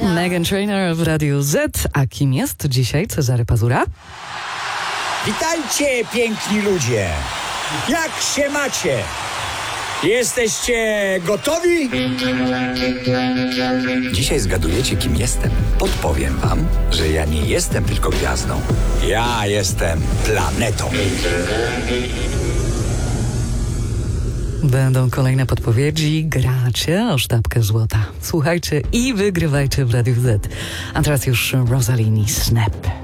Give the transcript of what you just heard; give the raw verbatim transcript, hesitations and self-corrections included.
Meghan Trainor w Radiu Z. A kim jest dzisiaj Cezary Pazura? Witajcie, piękni ludzie! Jak się macie? Jesteście gotowi? Dzisiaj zgadujecie, kim jestem? Podpowiem wam, że ja nie jestem tylko gwiazdą. Ja jestem planetą. Będą kolejne podpowiedzi. Gracie o sztabkę złota. Słuchajcie i wygrywajcie w Radiu Z. A teraz już Rosalini Snap.